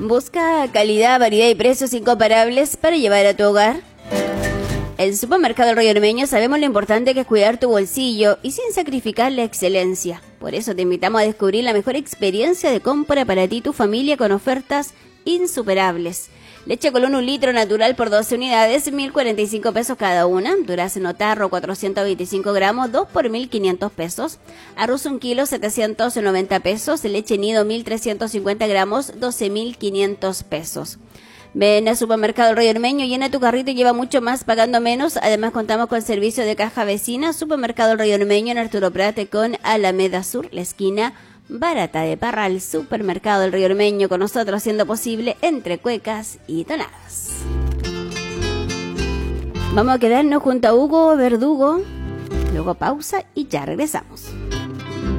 Busca calidad, variedad y precios incomparables para llevar a tu hogar. En Supermercado El Rollo Ormeño sabemos lo importante que es cuidar tu bolsillo y sin sacrificar la excelencia. Por eso te invitamos a descubrir la mejor experiencia de compra para ti y tu familia con ofertas insuperables. Leche Colón 1 litro natural por 12 unidades, 1.045 pesos cada una. Durazno Tarro 425 gramos, 2 por 1.500 pesos. Arroz 1 kilo, 790 pesos. Leche Nido 1.350 gramos, 12.500 pesos. Ven al Supermercado El Rollo Ormeño, llena tu carrito y lleva mucho más pagando menos. Además contamos con servicio de caja vecina. Supermercado El Rollo Ormeño en Arturo Prat con Alameda Sur, la esquina barata de Parral. Supermercado El Rollo Ormeño, con nosotros haciendo posible entre cuecas y tonadas. Vamos a quedarnos junto a Hugo Verdugo. Luego pausa y ya regresamos.